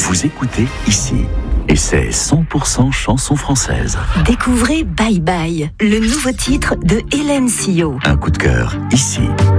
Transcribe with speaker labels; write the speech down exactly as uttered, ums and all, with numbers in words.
Speaker 1: vous écoutez ici. Et c'est cent pour cent chanson française.
Speaker 2: Découvrez Bye Bye, le nouveau titre de Hélène Sio.
Speaker 1: Un coup de cœur ici.